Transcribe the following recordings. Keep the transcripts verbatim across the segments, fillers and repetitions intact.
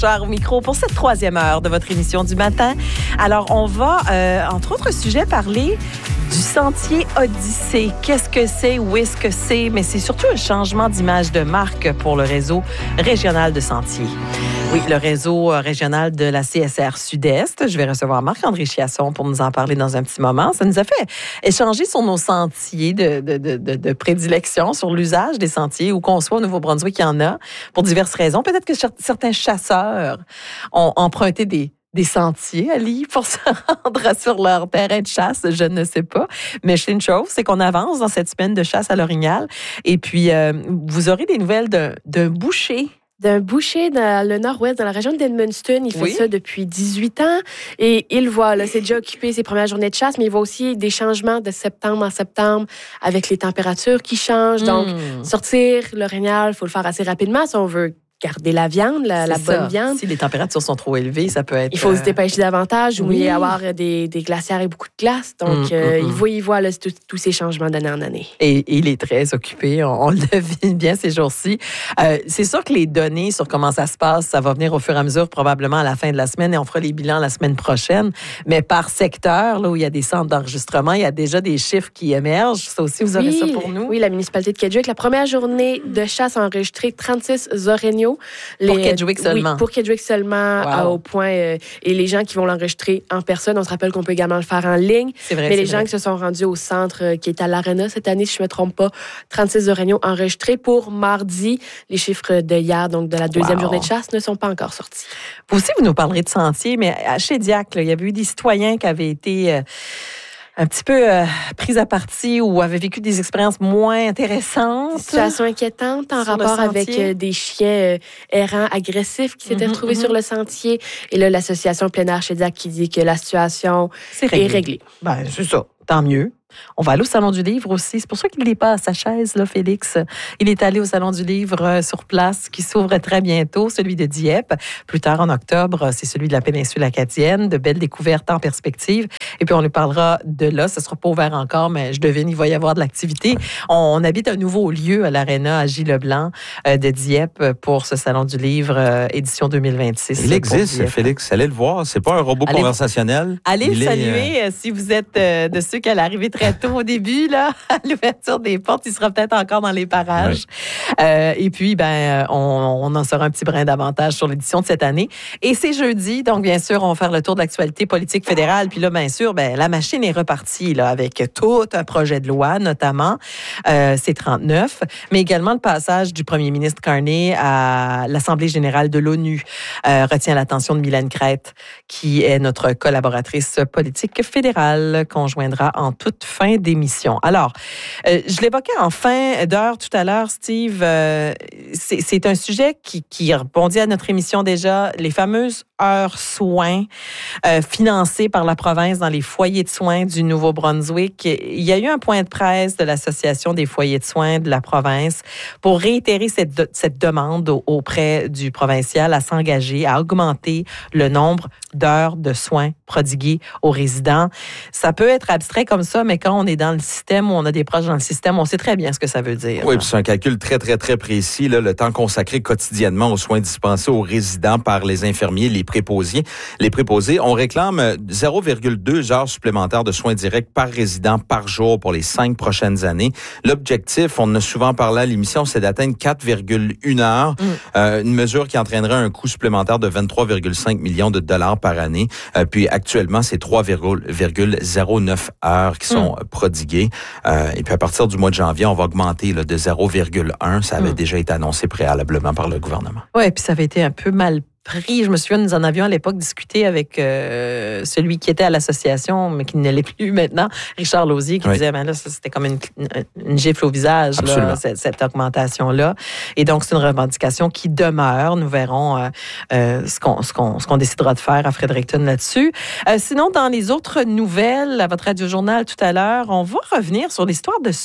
Au micro pour cette troisième heure de votre émission du matin. Alors, on va, euh, entre autres sujets, parler du sentier Odyssée. Qu'est-ce que c'est? Où est-ce que c'est? Mais c'est surtout un changement d'image de marque pour le réseau régional de sentiers. Oui, le réseau régional de la C S R Sud-Est. Je vais recevoir Marc-André Chiasson pour nous en parler dans un petit moment. Ça nous a fait échanger sur nos sentiers de, de, de, de, de prédilection, sur l'usage des sentiers, où qu'on soit au Nouveau-Brunswick, il y en a, pour diverses raisons. Peut-être que certains chasseurs ont emprunté des des sentiers, Ali, pour se rendre sur leur terrain de chasse, je ne sais pas. Mais je sais une chose, c'est qu'on avance dans cette semaine de chasse à l'orignal. Et puis, euh, vous aurez des nouvelles d'un, d'un boucher. D'un boucher dans le nord-ouest, dans la région d'Edmundston. Il fait oui. ça depuis dix-huit ans. Et il voit, là, c'est déjà occupé ses premières journées de chasse, mais il voit aussi des changements de septembre en septembre avec les températures qui changent. Donc, mmh. sortir l'orignal, il faut le faire assez rapidement si on veut garder la viande, la, la bonne viande. Si les températures sont trop élevées, ça peut être... Il faut euh... se dépêcher davantage, ou oui. il y avoir des, des glacières et beaucoup de glace. Donc, mmh, euh, mmh. il voit, il voit là, tous ces changements d'année en année. Et, et il est très occupé, on, on le devine bien ces jours-ci. Euh, c'est sûr que les données sur comment ça se passe, ça va venir au fur et à mesure, probablement à la fin de la semaine, et on fera les bilans la semaine prochaine. Mais par secteur, là où il y a des centres d'enregistrement, il y a déjà des chiffres qui émergent. Ça aussi, vous aurez oui, ça pour nous? Oui, la municipalité de Kedgwick, la première journée de chasse a enregistré trente-six orignaux. Les, pour Kedgwick seulement. Oui, pour Kedgwick seulement, wow. au point. Euh, et les gens qui vont l'enregistrer en personne, on se rappelle qu'on peut également le faire en ligne. C'est vrai, mais c'est les vrai. gens qui se sont rendus au centre euh, qui est à l'Arena cette année, si je ne me trompe pas, trente-six orignaux enregistrés pour mardi. Les chiffres de hier, donc de la deuxième wow. journée de chasse, ne sont pas encore sortis. Vous aussi, vous nous parlerez de sentiers, mais à Shediac, là, il y avait eu des citoyens qui avaient été... Euh, un petit peu euh, prise à partie ou avaient vécu des expériences moins intéressantes. Situation inquiétante en rapport avec euh, des chiens euh, errants agressifs qui s'étaient mm-hmm, retrouvés mm-hmm. sur le sentier. Et là, l'association Plein Air Shediac qui dit que la situation c'est réglé. est réglée. Ben, c'est ça. Tant mieux. On va aller au Salon du Livre aussi. C'est pour ça qu'il n'est pas à sa chaise, là, Félix. Il est allé au Salon du Livre euh, sur place, qui s'ouvre très bientôt, celui de Dieppe. Plus tard, en octobre, c'est celui de la péninsule acadienne. De belles découvertes en perspective. Et puis, on lui parlera de là. Ce ne sera pas ouvert encore, mais je devine, il va y avoir de l'activité. On, on habite un nouveau lieu à l'Arena, à Gilles-Leblanc, euh, de Dieppe, pour ce Salon du Livre, euh, édition deux mille vingt-six. Il existe, Félix. Allez le voir. C'est pas un robot allez, conversationnel. Allez il le saluer est, euh... si vous êtes euh, de ceux qui allaient arriver très très tôt au début, là, à l'ouverture des portes. Il sera peut-être encore dans les parages. Oui. Euh, et puis, ben, on, on en saura un petit brin davantage sur l'édition de cette année. Et c'est jeudi, donc bien sûr, on va faire le tour de l'actualité politique fédérale. Puis là, bien sûr, ben, la machine est repartie là, avec tout un projet de loi, notamment euh, C trente-neuf, mais également le passage du premier ministre Carney à l'Assemblée générale de l'ONU euh, retient l'attention de Mylène Crête, qui est notre collaboratrice politique fédérale, qu'on joindra en toute fin d'émission. Alors, euh, je l'évoquais en fin d'heure tout à l'heure, Steve. Euh, c'est, c'est un sujet qui, qui rebondit à notre émission déjà, les fameuses heures soins euh, financées par la province dans les foyers de soins du Nouveau-Brunswick. Il y a eu un point de presse de l'Association des foyers de soins de la province pour réitérer cette, de, cette demande auprès du provincial à s'engager, à augmenter le nombre d'heures de soins prodigués aux résidents. Ça peut être abstrait comme ça, mais quand on est dans le système ou on a des proches dans le système, on sait très bien ce que ça veut dire. Oui, puis c'est un calcul très, très, très précis, là, le temps consacré quotidiennement aux soins dispensés aux résidents par les infirmiers, les préposés. Les préposés, on réclame zéro virgule deux heures supplémentaires de soins directs par résident par jour pour les cinq prochaines années. L'objectif, on en a souvent parlé à l'émission, c'est d'atteindre quatre virgule un heures, mm. euh, une mesure qui entraînerait un coût supplémentaire de vingt-trois virgule cinq millions de dollars par année. Euh, puis actuellement, c'est trois virgule zéro neuf heures qui sont mm. prodiguées. Euh, et puis à partir du mois de janvier, on va augmenter là, de zéro virgule un. Ça avait mm. déjà été annoncé préalablement par le gouvernement. Oui, puis ça avait été un peu mal pris. Je me souviens, nous en avions à l'époque discuté avec euh, celui qui était à l'association, mais qui ne l'est plus maintenant, Richard Lausier, qui oui. disait, ben là, ça, c'était comme une, une, une gifle au visage, là, cette, cette augmentation-là. Et donc, c'est une revendication qui demeure. Nous verrons euh, euh, ce, qu'on, ce, qu'on, ce qu'on décidera de faire à Fredericton là-dessus. Euh, sinon, dans les autres nouvelles, à votre radio-journal tout à l'heure, on va revenir sur l'histoire de ce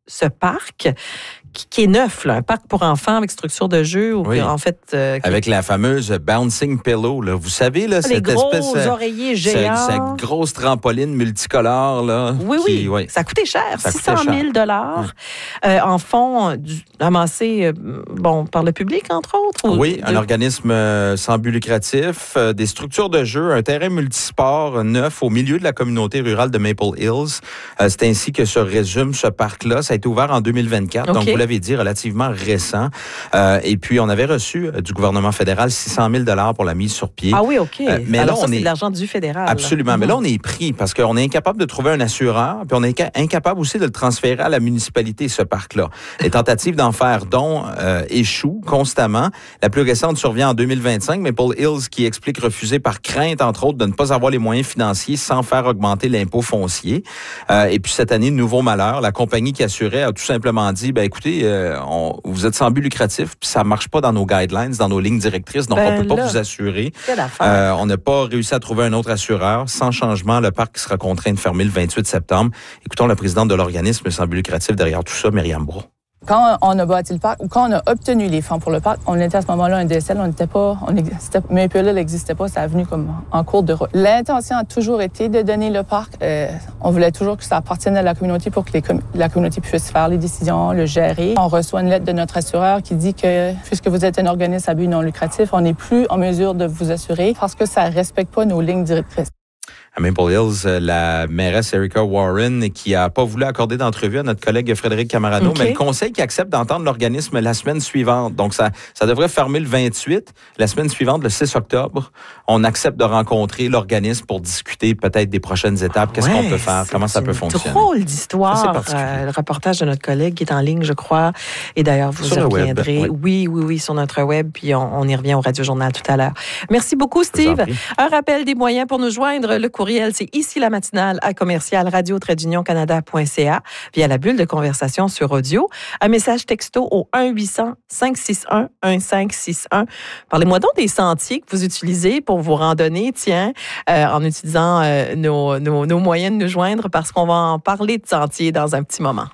ce parc qui, qui est neuf, là, un parc pour enfants avec structure de jeu. Ou oui. en fait, euh, qui... Avec la fameuse Bouncing Pillow. Là. Vous savez, là, les cette gros espèce... Les oreillers géants. Cette, cette grosse trampoline multicolore. Là, oui, qui, oui, oui. Ça a coûté cher, ça six cent mille dollars mmh. euh, en fonds amassés euh, bon, par le public, entre autres. Ou oui, de... un organisme euh, sans but lucratif, euh, des structures de jeu, un terrain multisport euh, neuf au milieu de la communauté rurale de Maple Hills. Euh, c'est ainsi que se résume ce parc-là. Ça a été ouvert en deux mille vingt-quatre, okay. donc vous l'avez dit, relativement récent. Euh, et puis, on avait reçu euh, du gouvernement fédéral six cent mille dollars pour la mise sur pied. Ah oui, OK. Euh, mais Alors là, ça, on est... c'est de l'argent du fédéral. Absolument. Là. Mais là, on est pris parce qu'on est incapable de trouver un assureur, puis on est incapable aussi de le transférer à la municipalité, ce parc-là. Les tentatives d'en faire don euh, échouent constamment. La plus récente survient en deux mille vingt-cinq, Maple Hills qui explique refuser par crainte, entre autres, de ne pas avoir les moyens financiers sans faire augmenter l'impôt foncier. Euh, et puis cette année, nouveau malheur, la compagnie qui assurait a tout simplement dit, ben écoutez, euh, on, vous êtes sans but lucratif, puis ça marche pas dans nos guidelines, dans nos lignes directrices, donc ben on peut là, pas vous assurer. Euh, on n'a pas réussi à trouver un autre assureur. Sans changement, le parc sera contraint de fermer le vingt-huit septembre. Écoutons la présidente de l'organisme sans but lucratif derrière tout ça, Myriam Brault. Quand on a bâti le parc ou quand on a obtenu les fonds pour le parc, on était à ce moment-là un D S L, on n'était pas, on existait, Maple Hill n'existait pas, ça a venu comme en cours de route. L'intention a toujours été de donner le parc. Euh, on voulait toujours que ça appartienne à la communauté pour que les com- la communauté puisse faire les décisions, le gérer. On reçoit une lettre de notre assureur qui dit que puisque vous êtes un organisme à but non lucratif, on n'est plus en mesure de vous assurer parce que ça ne respecte pas nos lignes directrices. À Maple Hills, la mairesse Erica Warren, qui n'a pas voulu accorder d'entrevue à notre collègue Frédéric Camarano, okay. mais le conseil qui accepte d'entendre l'organisme la semaine suivante. Donc, ça, ça devrait fermer le vingt-huit. La semaine suivante, le six octobre, on accepte de rencontrer l'organisme pour discuter peut-être des prochaines étapes. Qu'est-ce ouais, qu'on peut faire? Comment ça peut fonctionner? C'est drôle d'histoire. Euh, le reportage de notre collègue qui est en ligne, je crois. Et d'ailleurs, vous sur y web, reviendrez. oui. oui, oui, oui, sur notre web. Puis on, on y revient au Radio Journal tout à l'heure. Merci beaucoup, Steve. Un rappel des moyens pour nous joindre. Le courriel, c'est ici la matinale à commercial radio trait d'union canada point c a via la bulle de conversation sur audio. Un message texto au un huit cents cinq six un un cinq six un. Parlez-moi donc des sentiers que vous utilisez pour vos randonnées, tiens, euh, en utilisant euh, nos, nos, nos moyens de nous joindre parce qu'on va en parler de sentiers dans un petit moment.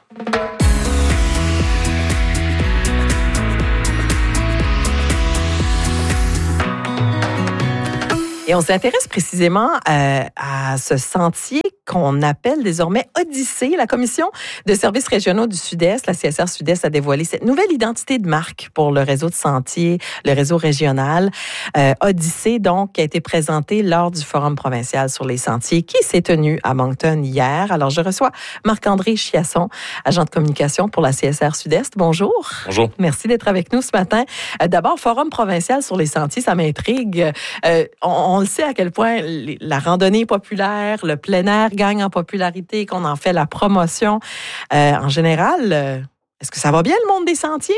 Et on s'intéresse précisément euh, à ce sentier qu'on appelle désormais Odyssée. La Commission de services régionaux du Sud-Est, la C S R Sud-Est, a dévoilé cette nouvelle identité de marque pour le réseau de sentiers, le réseau régional. Euh, Odyssée, donc, qui a été présentée lors du Forum provincial sur les sentiers qui s'est tenu à Moncton hier. Alors, je reçois Marc-André Chiasson, agent de communication pour la C S R Sud-Est. Bonjour. Bonjour. Merci d'être avec nous ce matin. Euh, d'abord, Forum provincial sur les sentiers, ça m'intrigue. Euh, on, on le sait à quel point la randonnée est populaire, le plein air gagne en popularité, qu'on en fait la promotion. Euh, en général, euh, est-ce que ça va bien, le monde des sentiers?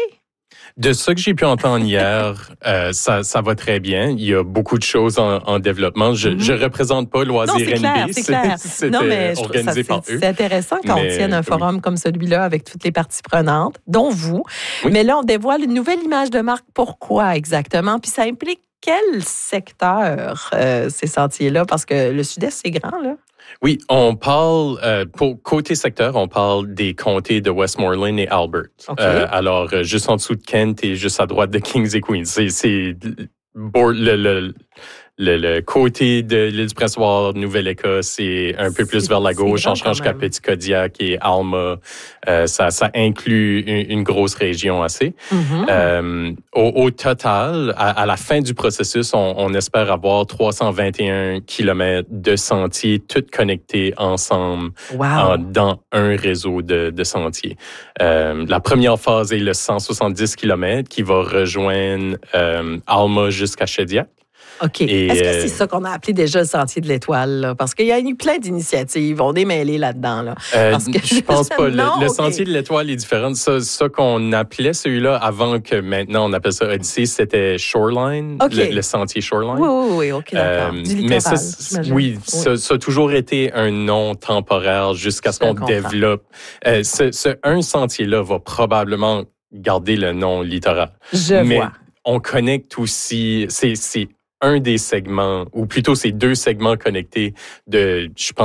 De ce que j'ai pu entendre hier, euh, ça, ça va très bien. Il y a beaucoup de choses en, en développement. Je ne mm-hmm. représente pas Loisirs non, c'est clair, N B. C'est clair. C'était non, mais organisé ça, par c'est, eux. C'est intéressant quand mais, on tienne un forum oui. comme celui-là avec toutes les parties prenantes, dont vous. Oui. Mais là, on dévoile une nouvelle image de marque. Pourquoi exactement? Puis ça implique quel secteur, euh, ces sentiers-là? Parce que le Sud-Est, c'est grand, là. Oui, on parle, euh, pour côté secteur, on parle des comtés de Westmoreland et Albert. Okay. Euh, alors, juste en dessous de Kent et juste à droite de Kings et Queens. C'est, c'est le, le, le, le côté de l'île du Prince-Édouard, Nouvelle-Écosse et un peu plus c'est, vers la gauche, en changeant jusqu'à Petit-Kodiak et Alma. Euh, ça, ça inclut une, une grosse région assez. Mm-hmm. Euh, au, au total, à, à la fin du processus, on, on espère avoir trois cent vingt et un kilomètres de sentiers, tous connectés ensemble wow. en, dans un réseau de, de sentiers. Euh, la première phase est le cent soixante-dix kilomètres qui va rejoindre euh, Alma jusqu'à Shediac. OK. Et Est-ce que c'est ça qu'on a appelé déjà le Sentier de l'Étoile? Là? Parce qu'il y a eu plein d'initiatives. On est mêlés là-dedans. Là. Euh, Parce que je pense pas. non, le, le okay. Sentier de l'Étoile est différent. Ça, ça qu'on appelait celui-là avant que maintenant on appelle ça Odyssey, c'était Shoreline, okay. le, le Sentier Shoreline. Oui, oui, oui. OK, d'accord. Euh, du littoral, mais ça, oui, oui. Ça, ça a toujours été un nom temporaire jusqu'à ce qu'on développe. Euh, ce, ce un sentier-là va probablement garder le nom littoral. Je mais vois. On connecte aussi... C'est, c'est un des segments, ou plutôt ces deux segments connectés de, je pense,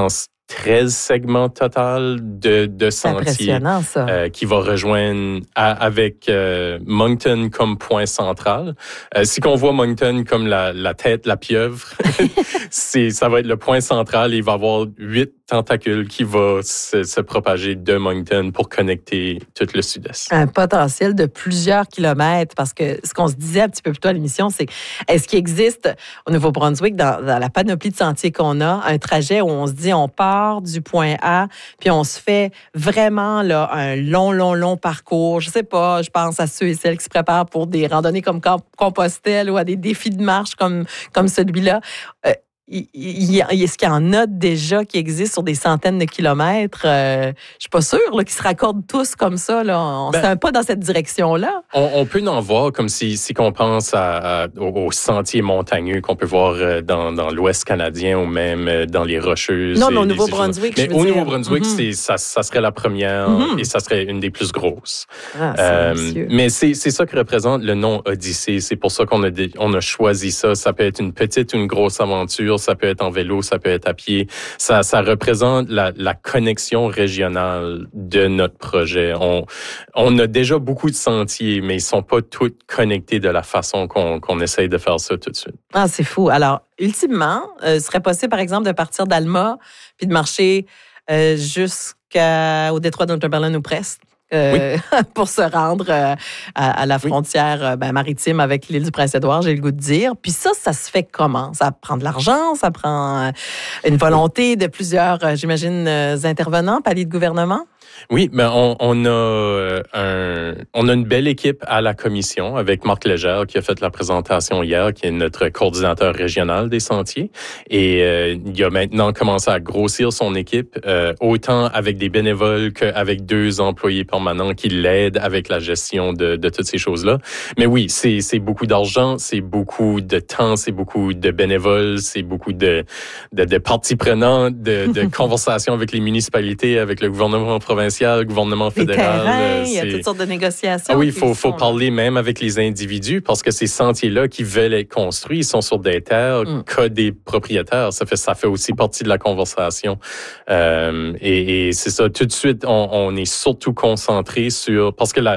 treize segments total de, de sentiers euh, qui va rejoindre à, avec euh, Moncton comme point central. Euh, si qu'on voit Moncton comme la, la tête, la pieuvre, c'est, ça va être le point central. Il va y avoir huit tentacules qui vont se, se propager de Moncton pour connecter tout le sud-est. Un potentiel de plusieurs kilomètres, parce que ce qu'on se disait un petit peu plus tôt à l'émission, c'est est-ce qu'il existe au Nouveau-Brunswick, dans, dans la panoplie de sentiers qu'on a, un trajet où on se dit on part du point A, puis on se fait vraiment là, un long, long, long parcours. Je sais pas, je pense à ceux et celles qui se préparent pour des randonnées comme Compostelle ou à des défis de marche comme, comme celui-là. Euh, Il, il, est-ce qu'il y en a déjà qui existent sur des centaines de kilomètres? Euh, je suis pas sûre là, qu'ils se raccordent tous comme ça. Là. On ben, un pas dans cette direction-là. On, on peut en voir comme si, si on pense à, à, aux sentiers montagneux qu'on peut voir dans, dans l'Ouest canadien ou même dans les Rocheuses. Non, mais au Nouveau-Brunswick, Mais au Nouveau-Brunswick, mm-hmm. c'est, ça, ça serait la première mm-hmm. et ça serait une des plus grosses. Ah, c'est euh, mais c'est, c'est ça que représente le nom Odyssée. C'est pour ça qu'on a, on a choisi ça. Ça peut être une petite ou une grosse aventure. Ça peut être en vélo, ça peut être à pied. Ça, ça représente la, la connexion régionale de notre projet. On, on a déjà beaucoup de sentiers, mais ils sont pas tous connectés de la façon qu'on, qu'on essaye de faire ça tout de suite. Ah, c'est fou. Alors, ultimement, euh, ce serait possible, par exemple, de partir d'Alma puis de marcher euh, jusqu'au détroit d'Unterberland ou presque. Euh, oui. pour se rendre euh, à, à la frontière oui. ben, maritime avec l'île du Prince-Édouard, j'ai le goût de dire. Puis ça, ça se fait comment? Ça prend de l'argent, ça prend une volonté de plusieurs, euh, j'imagine, euh, intervenants, paliers de gouvernement? Oui, mais on, on a un, on a une belle équipe à la commission avec Marc Légère qui a fait la présentation hier, qui est notre coordinateur régional des sentiers. Et euh, il a maintenant commencé à grossir son équipe, euh, autant avec des bénévoles qu'avec deux employés permanents qui l'aident avec la gestion de, de toutes ces choses-là. Mais oui, c'est, c'est beaucoup d'argent, c'est beaucoup de temps, c'est beaucoup de bénévoles, c'est beaucoup de, de, de parties prenantes, de, de conversations avec les municipalités, avec le gouvernement provincial, le gouvernement fédéral. Les terrains, il y a toutes sortes de négociations. Ah oui, il faut, faut parler même avec les individus parce que ces sentiers-là qui veulent être construits, ils sont sur des terres mm. que des propriétaires. Ça fait, ça fait aussi partie de la conversation. Euh, et, et c'est ça, tout de suite, on, on est surtout concentré sur... Parce que la...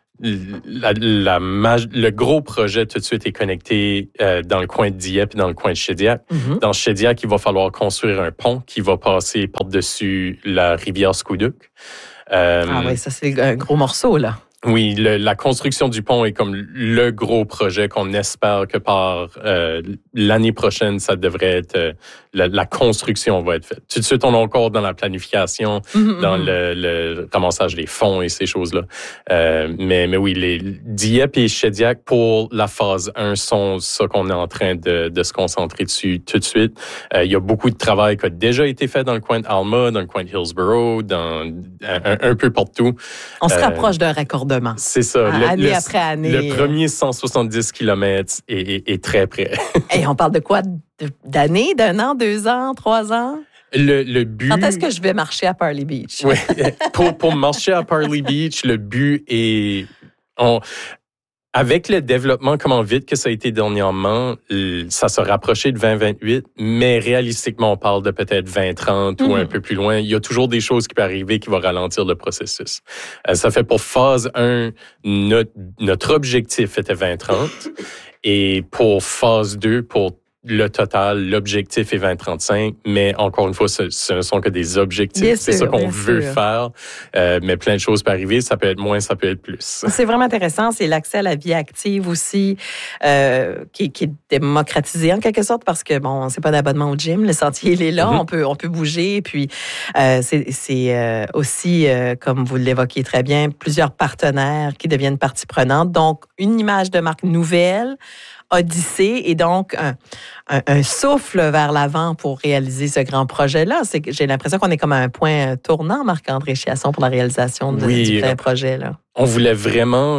La, la, le gros projet tout de suite est connecté euh, dans le coin de Dieppe et dans le coin de Shediac. Mm-hmm. Dans Shediac, il va falloir construire un pont qui va passer par-dessus la rivière Scoudouc. Euh, ah oui, ça c'est un gros morceau, là. Oui, le, la construction du pont est comme le gros projet qu'on espère que par euh, l'année prochaine, ça devrait être... Euh, la, la construction va être faite. Tout de suite, on est encore dans la planification, mm-hmm. dans le, le ramassage des fonds et ces choses-là. Euh, mais, mais oui, les Dieppe et Shediac, pour la phase un, sont ça qu'on est en train de, de se concentrer dessus tout de suite. Euh, il y a beaucoup de travail qui a déjà été fait dans le coin d'Alma, dans le coin de Hillsborough, dans, un, un peu partout. On se euh, rapproche d'un raccordement. C'est ça. Ah, le, année le, après année. Le premier cent soixante-dix kilomètres est, est, est très près. Et on parle de quoi? D'années, d'un an, deux ans, trois ans? Le, le but... Quand est-ce que je vais marcher à Parley Beach? Oui, pour, pour marcher à Parley Beach, le but est... On, avec le développement, comment vite que ça a été dernièrement, ça se rapprochait de vingt vingt-huit, mais réalistiquement, on parle de peut-être vingt trente mm-hmm. ou un peu plus loin. Il y a toujours des choses qui peuvent arriver qui vont ralentir le processus. Ça fait pour phase un, notre, notre objectif était vingt trente. Et pour phase deux, pour le total, l'objectif est vingt trente-cinq, mais encore une fois, ce, ce ne sont que des objectifs. Bien c'est sûr, ça qu'on veut sûr. faire, euh, mais plein de choses peuvent arriver. Ça peut être moins, ça peut être plus. C'est vraiment intéressant. C'est l'accès à la vie active aussi, euh, qui, qui est démocratisé en quelque sorte parce que, bon, c'est pas d'abonnement au gym. Le sentier, il est là. Mm-hmm. On peut, on peut bouger. Puis, euh, c'est, c'est euh, aussi, euh, comme vous l'évoquiez très bien, plusieurs partenaires qui deviennent partie prenante. Donc, une image de marque nouvelle, Odyssée, et donc un, un, un souffle vers l'avant pour réaliser ce grand projet-là. C'est que j'ai l'impression qu'on est comme à un point tournant, Marc-André Chiasson, pour la réalisation de, oui, du plein projet-là. On voulait vraiment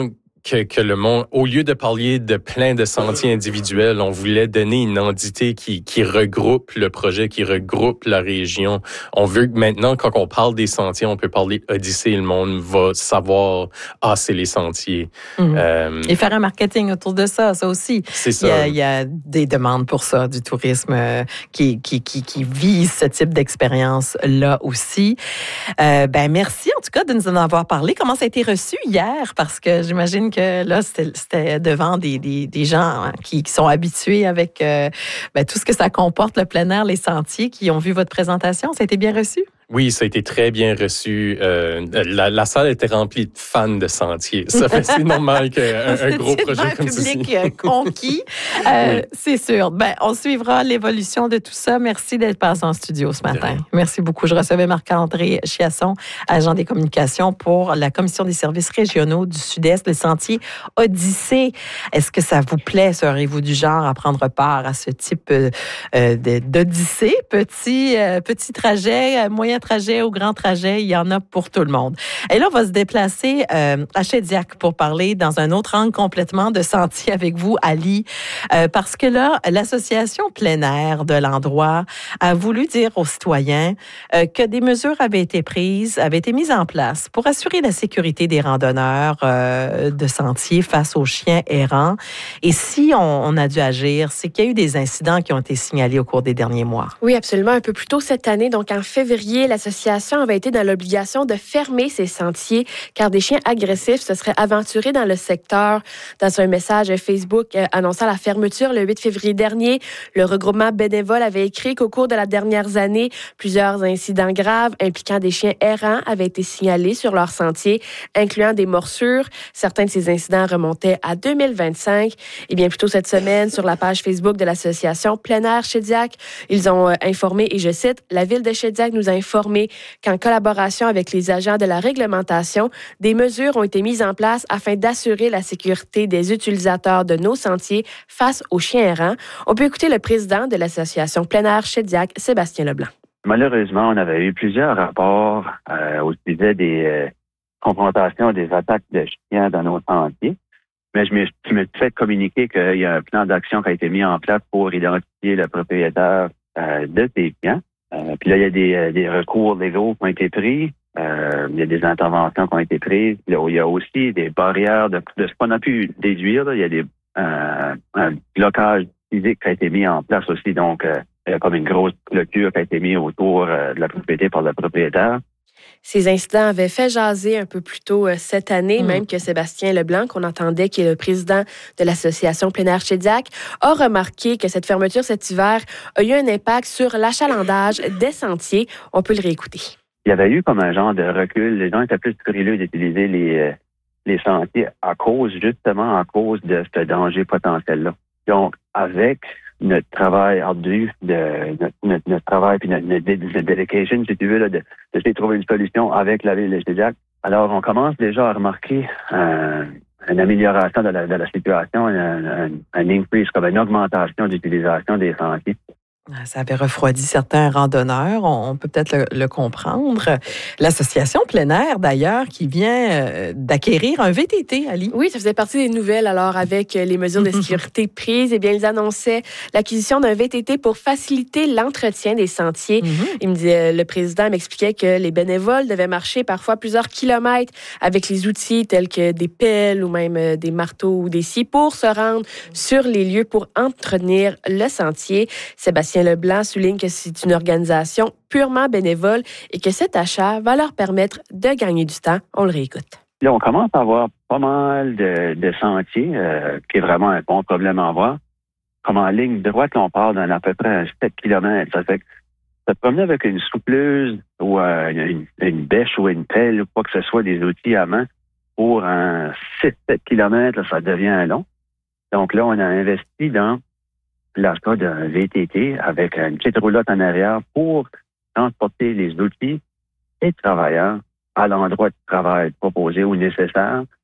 que, que le monde, au lieu de parler de plein de sentiers individuels, on voulait donner une entité qui, qui regroupe le projet, qui regroupe la région. On veut que maintenant, quand on parle des sentiers, on peut parler Odyssée, le monde va savoir, ah, c'est les sentiers. Mmh. Euh, Et faire un marketing autour de ça, ça aussi. C'est ça. Il y a, il y a des demandes pour ça, du tourisme euh, qui, qui, qui, qui vise ce type d'expérience-là aussi. Euh, ben, merci en tout cas de nous en avoir parlé. Comment ça a été reçu hier? Parce que j'imagine que là, c'était, c'était devant des, des, des gens hein, qui, qui sont habitués avec euh, ben, tout ce que ça comporte, le plein air, les sentiers, qui ont vu votre présentation. Ça a été bien reçu? Oui, ça a été très bien reçu. Euh, la, la salle était remplie de fans de sentiers. Ça fait c'est normal qu'un un gros projet comme ceci. C'est un public conquis, euh, oui. C'est sûr. Ben, on suivra l'évolution de tout ça. Merci d'être passé en studio ce matin. Merci beaucoup. Je recevais Marc-André Chiasson, agent des communications pour la Commission des services régionaux du Sud-Est, le sentier Odyssée. Est-ce que ça vous plaît? Serez-vous du genre à prendre part à ce type euh, de, d'Odyssée? Petit, euh, petit trajet, moyen trajet ou grand trajet, il y en a pour tout le monde. Et là, on va se déplacer euh, à Shediac pour parler dans un autre angle complètement de sentier avec vous, Ali, euh, parce que là, l'association plein air de l'endroit a voulu dire aux citoyens euh, que des mesures avaient été prises, avaient été mises en place pour assurer la sécurité des randonneurs euh, de sentiers face aux chiens errants. Et si on, on a dû agir, c'est qu'il y a eu des incidents qui ont été signalés au cours des derniers mois. Oui, absolument. Un peu plus tôt cette année, donc en février, l'association avait été dans l'obligation de fermer ses sentiers car des chiens agressifs se seraient aventurés dans le secteur. Dans un message Facebook euh, annonçant la fermeture le huit février dernier, le regroupement bénévole avait écrit qu'au cours de la dernière année, plusieurs incidents graves impliquant des chiens errants avaient été signalés sur leurs sentiers, incluant des morsures. Certains de ces incidents remontaient à deux mille vingt-cinq. Et bien plus tôt cette semaine, sur la page Facebook de l'association Plein Air Shediac, ils ont euh, informé, et je cite, « La ville de Shediac nous a informé qu'en collaboration avec les agents de la réglementation, des mesures ont été mises en place afin d'assurer la sécurité des utilisateurs de nos sentiers face aux chiens errants. » On peut écouter le président de l'association Plein Air Shediac, Sébastien Leblanc. Malheureusement, on avait eu plusieurs rapports euh, au sujet des euh, confrontations, des attaques de chiens dans nos sentiers. Mais je me, je me suis fait communiquer qu'il y a un plan d'action qui a été mis en place pour identifier le propriétaire euh, de ces chiens. Euh, puis là, il y a des, euh, des recours légaux qui ont été pris. Euh, il y a des interventions qui ont été prises. Là, il y a aussi des barrières de, de ce qu'on a pu déduire. Là, il y a des, euh, un blocage physique qui a été mis en place aussi. Donc, euh, il y a comme une grosse clôture qui a été mise autour euh, de la propriété par le propriétaire. Ces incidents avaient fait jaser un peu plus tôt euh, cette année, mmh. même que Sébastien Leblanc, qu'on entendait, qui est le président de l'association Plein Air Shediac, a remarqué que cette fermeture cet hiver a eu un impact sur l'achalandage des sentiers. On peut le réécouter. Il y avait eu comme un genre de recul. Les gens étaient plus frileux d'utiliser les, euh, les sentiers à cause, justement, à cause de ce danger potentiel-là. Donc, avec notre travail ardu, de, notre, notre, notre travail puis notre, notre, notre dedication, si tu veux, là, de, de trouver une solution avec la ville de Shediac. Alors, on commence déjà à remarquer euh, une amélioration de la, de la situation, un, un, un increase, comme une augmentation d'utilisation des sentiers. Ça avait refroidi certains randonneurs, on peut peut-être le, le comprendre. L'association Plein Air, d'ailleurs, qui vient euh, d'acquérir un V T T, Ali. Oui, ça faisait partie des nouvelles. Alors, avec les mesures de sécurité prises, eh bien, ils annonçaient l'acquisition d'un V T T pour faciliter l'entretien des sentiers. Mm-hmm. Il me disait, le président m'expliquait que les bénévoles devaient marcher parfois plusieurs kilomètres avec les outils tels que des pelles ou même des marteaux ou des scies pour se rendre sur les lieux pour entretenir le sentier. Sébastien Leblanc souligne que c'est une organisation purement bénévole et que cet achat va leur permettre de gagner du temps. On le réécoute. Là, on commence à avoir pas mal de, de sentiers, euh, qui est vraiment un bon problème à avoir. Comme en ligne droite, on parle d'un à peu près sept kilomètres. Ça fait que se promener avec une soupleuse ou euh, une, une bêche ou une pelle ou quoi que ce soit, des outils à main, pour un six à sept kilomètres, là, ça devient long. Donc là, on a investi dans l'achat d'un V T T avec une petite roulotte en arrière pour transporter les outils et les travailleurs à l'endroit de travail proposé ou nécessaire.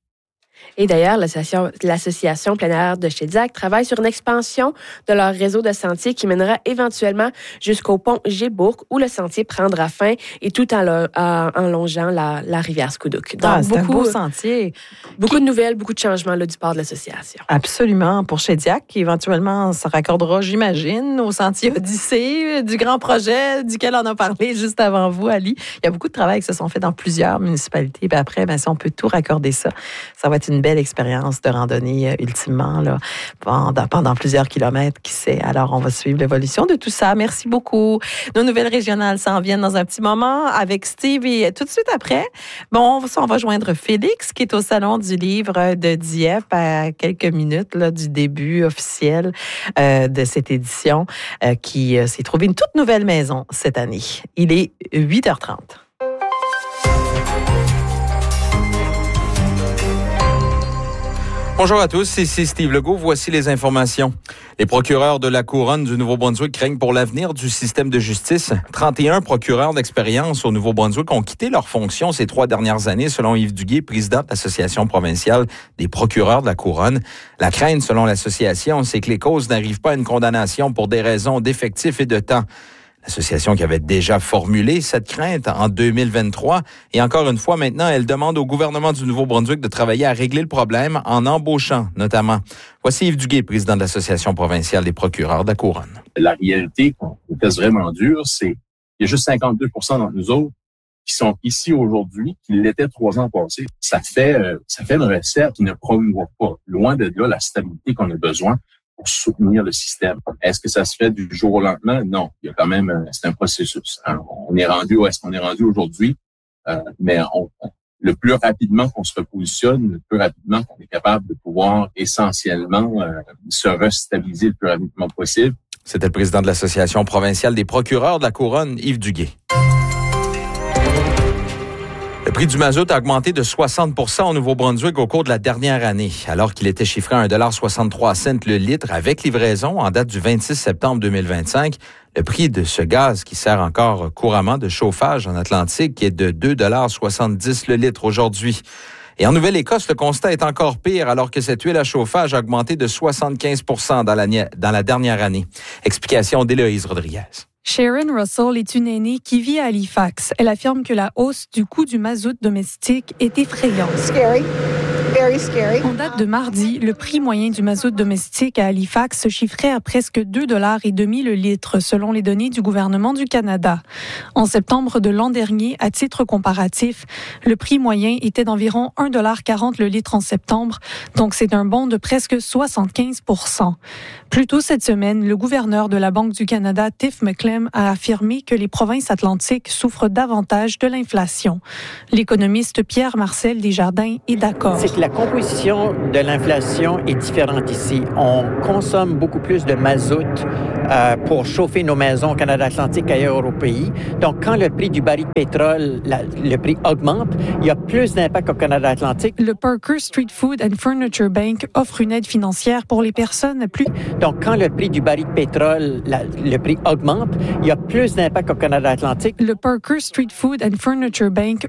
Et d'ailleurs, l'association, l'association plein air de Shediac travaille sur une expansion de leur réseau de sentiers qui mènera éventuellement jusqu'au pont Gébourg où le sentier prendra fin et tout en, le, en, en longeant la, la rivière Scoudouc. Donc, ah, c'est beaucoup, un beau sentier. Beaucoup qui... de nouvelles, beaucoup de changements là, du port de l'association. Absolument. Pour Shediac, qui éventuellement se raccordera, j'imagine, au sentier Odyssée, du grand projet duquel on a parlé juste avant vous, Ali. Il y a beaucoup de travail qui se sont faits dans plusieurs municipalités. Puis après, ben, si on peut tout raccorder ça, ça va être une belle expérience de randonnée, ultimement, là, pendant, pendant plusieurs kilomètres, qui sait. Alors, on va suivre l'évolution de tout ça. Merci beaucoup. Nos nouvelles régionales s'en viennent dans un petit moment avec Steve et tout de suite après, bon, on va joindre Félix, qui est au Salon du livre de Dieppe à quelques minutes là, du début officiel euh, de cette édition euh, qui euh, s'est trouvé une toute nouvelle maison cette année. Il est huit heures trente. Bonjour à tous, ici Steve Legault. Voici les informations. Les procureurs de la Couronne du Nouveau-Brunswick craignent pour l'avenir du système de justice. trente et un procureurs d'expérience au Nouveau-Brunswick ont quitté leurs fonctions ces trois dernières années, selon Yves Duguay, président de l'Association provinciale des procureurs de la Couronne. La crainte, selon l'association, c'est que les causes n'arrivent pas à une condamnation pour des raisons d'effectifs et de temps. L'association qui avait déjà formulé cette crainte en deux mille vingt-trois. Et encore une fois, maintenant, elle demande au gouvernement du Nouveau-Brunswick de travailler à régler le problème en embauchant, notamment. Voici Yves Duguay, président de l'Association provinciale des procureurs de la Couronne. La réalité qu'on teste vraiment dure, c'est qu'il y a juste cinquante-deux pour cent d'entre nous autres qui sont ici aujourd'hui, qui l'étaient trois ans passés. Ça fait, euh, ça fait une recette qui ne promouvoit pas, loin de là, la stabilité qu'on a besoin pour soutenir le système. Est-ce que ça se fait du jour au lendemain? Non. Il y a quand même, c'est un processus. On est rendu où est-ce qu'on est rendu aujourd'hui? Euh, mais on, le plus rapidement qu'on se repositionne, le plus rapidement qu'on est capable de pouvoir essentiellement euh, se restabiliser le plus rapidement possible. C'était le président de l'Association provinciale des procureurs de la Couronne, Yves Duguay. Le prix du mazout a augmenté de soixante pour cent au Nouveau-Brunswick au cours de la dernière année, alors qu'il était chiffré à un dollar soixante-trois le litre avec livraison en date du vingt-six septembre deux mille vingt-cinq. Le prix de ce gaz qui sert encore couramment de chauffage en Atlantique est de deux dollars soixante-dix le litre aujourd'hui. Et en Nouvelle-Écosse, le constat est encore pire alors que cette huile à chauffage a augmenté de soixante-quinze pour cent dans la, dans la dernière année. Explication d'Héloïse Rodriguez. Sharon Russell est une aînée qui vit à Halifax. Elle affirme que la hausse du coût du mazout domestique est effrayante. Scary. Very scary. En date de mardi, le prix moyen du mazout domestique à Halifax se chiffrait à presque deux dollars et demi le litre, selon les données du gouvernement du Canada. En septembre de l'an dernier, à titre comparatif, le prix moyen était d'environ un dollar quarante le litre en septembre, donc c'est un bond de presque soixante-quinze pour cent. Plus tôt cette semaine, le gouverneur de la Banque du Canada, Tiff McClem, a affirmé que les provinces atlantiques souffrent davantage de l'inflation. L'économiste Pierre-Marcel Desjardins est d'accord. C'est que la composition de l'inflation est différente ici. On consomme beaucoup plus de mazout euh, pour chauffer nos maisons au Canada Atlantique qu'ailleurs au pays. Donc, quand le prix du baril de pétrole, la, le prix augmente, il y a plus d'impact au Canada Atlantique. Le Parker Street Food and Furniture Bank offre une aide financière pour les personnes plus... Donc, quand le prix du baril de pétrole, la, le prix augmente, il y a plus d'impact au Canada Atlantique. Le Parker Street Food and Furniture Bank